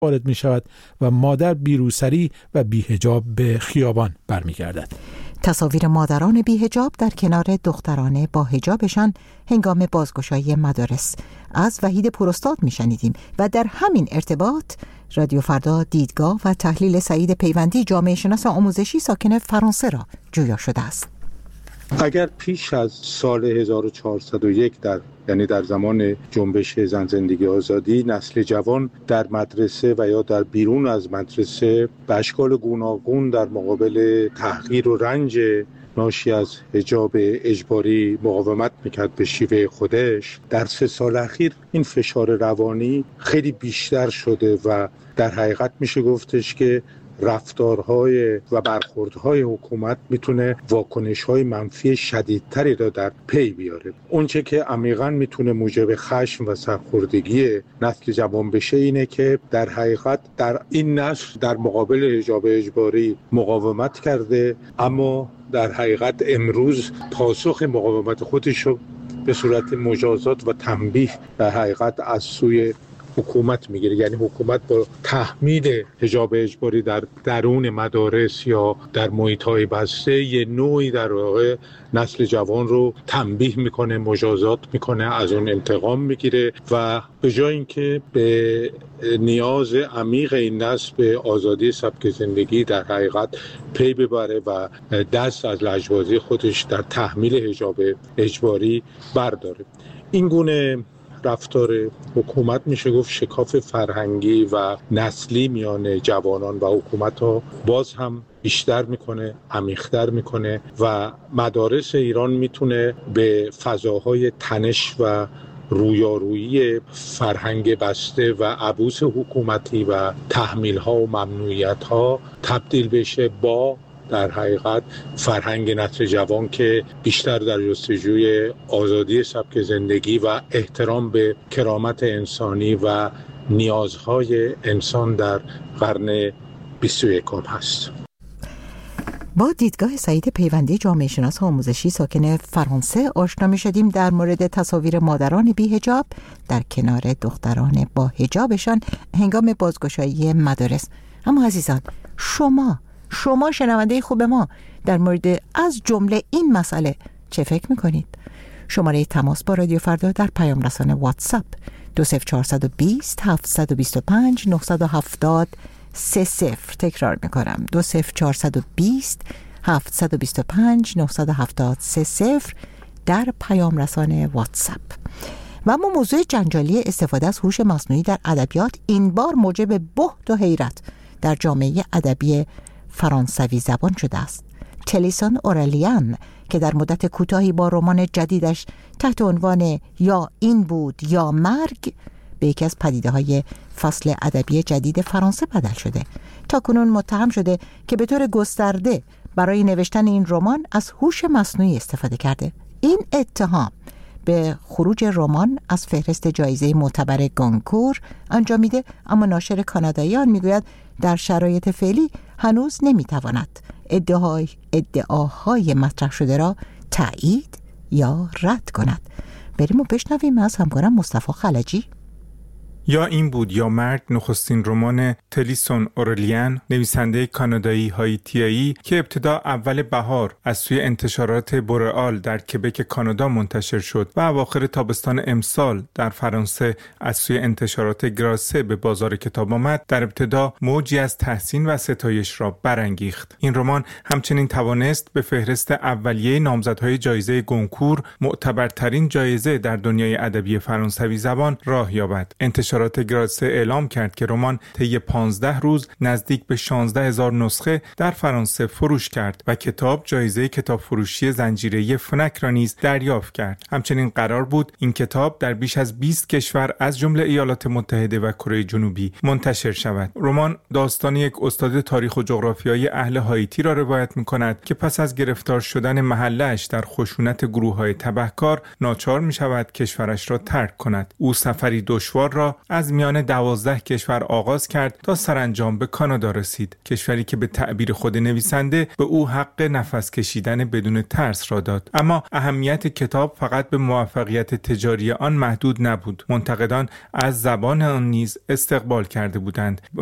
وارد می شود و مادر بی‌روسری و بی‌حجاب به خیابان برمیگردد. تصاویر مادران بی‌حجاب در کنار دختران با حجابشان هنگام بازگشایی مدارس از وحید پوراستاد میشنیدیم و در همین ارتباط رادیو فردا دیدگاه و تحلیل سعید پیوندی جامعه شناس آموزشی ساکن فرانسه را جویا شده است. اگر پیش از سال 1401 یعنی در زمان جنبش زن زندگی آزادی نسل جوان در مدرسه و یا در بیرون از مدرسه به اشکال گوناگون در مقابل تحقیر و رنج ناشی از حجاب اجباری مقاومت میکرد به شیوه خودش، در 3 سال اخیر این فشار روانی خیلی بیشتر شده و در حقیقت میشه گفتش که رفتارهای و برخوردهای حکومت میتونه واکنشهای منفی شدیدتری را در پی بیاره. اونچه که عمیقاً میتونه موجب خشم و سرخوردگی نسل جوان بشه اینه که در حقیقت در این نسل در مقابل حجاب اجباری مقاومت کرده، اما در حقیقت امروز پاسخ مقاومت خودش رو به صورت مجازات و تنبیه در حقیقت از سوی حکومت میگیره. یعنی حکومت با تحمیل حجاب اجباری در درون مدارس یا در محیط‌های بسته یه نوعی در واقع نسل جوان رو تنبیه میکنه، مجازات میکنه، از اون انتقام میگیره و به جای اینکه به نیاز عمیق این نسل به آزادی سبک زندگی در حقیقت پی ببره و دست از لجبازی خودش در تحمیل حجاب اجباری برداره. این گونه رفتار حکومت میشه گفت شکاف فرهنگی و نسلی میان جوانان و حکومت ها باز هم بیشتر میکنه، عمیق‌تر میکنه و مدارس ایران میتونه به فضاهای تنش و رویارویی فرهنگ بسته و عبوس حکومتی و تحمیل‌ها و ممنوعیت‌ها تبدیل بشه با در حقیقت فرهنگ نسل جوان که بیشتر در جستجوی آزادی سبک زندگی و احترام به کرامت انسانی و نیازهای انسان در قرن 21 هست. با دیدگاه سعید پیوندی جامعه شناس آموزشی ساکن فرانسه آشنا می شدیم در مورد تصاویر مادران بی حجاب در کنار دختران با حجابشان هنگام بازگشایی مدارس. اما عزیزان، شما شنونده خوب ما در مورد از جمله این مسئله چه فکر میکنید؟ شماره تماس با رادیو فردا در پیام رسان واتساپ 20420 725 970 30. تکرار میکنم 20420 725 970 30 در پیام رسان واتساپ. و اما موضوع جنجالی استفاده از هوش مصنوعی در ادبیات این بار موجب بهت و حیرت در جامعه ادبی فرانسوی زبان شده است. تلیسون اورلیان که در مدت کوتاهی با رمان جدیدش تحت عنوان یا این بود یا مرگ به یکی از پدیده‌های فصل ادبی جدید فرانسه بدل شده. تاکنون متهم شده که به طور گسترده برای نوشتن این رمان از هوش مصنوعی استفاده کرده. این اتهام به خروج رمان از فهرست جایزه معتبر گونکور انجامیده، اما ناشر کانادایی آن میگوید در شرایط فعلی هنوز نمیتواند ادعاهای مطرح شده را تایید یا رد کند. بریم و بشنویم از همکارم مصطفی خلجی. یا این بود یا مرگ نخستین رمان تلیسون اورلیان، نویسنده کانادایی هایتیایی که ابتدا اول بهار از سوی انتشارات بورئال در کبک کانادا منتشر شد و اواخر تابستان امسال در فرانسه از سوی انتشارات گراسه به بازار کتاب آمد، در ابتدا موجی از تحسین و ستایش را برانگیخت. این رمان همچنین توانست به فهرست اولیه نامزدهای جایزه گونکور، معتبرترین جایزه در دنیای ادبی فرانسوی زبان، راه یابد. انتشارات گراسه اعلام کرد که رمان طی 15 روز نزدیک به 16,000 نسخه در فرانسه فروش کرد و کتاب جایزه کتاب فروشی زنجیره‌ای فنک را نیز دریافت کرد. همچنین قرار بود این کتاب در بیش از 20 کشور از جمله ایالات متحده و کره جنوبی منتشر شود. رمان داستان یک استاد تاریخ و جغرافیای اهل هایتی را روایت می‌کند که پس از گرفتار شدن محله‌اش در خشونت گروه‌های تبهکار ناچار می‌شود کشورش را ترک کند. او سفری دشوار را از میان 12 کشور آغاز کرد تا سرانجام به کانادا رسید، کشوری که به تعبیر خود نویسنده به او حق نفس کشیدن بدون ترس را داد. اما اهمیت کتاب فقط به موفقیت تجاری آن محدود نبود. منتقدان از زبان آن نیز استقبال کرده بودند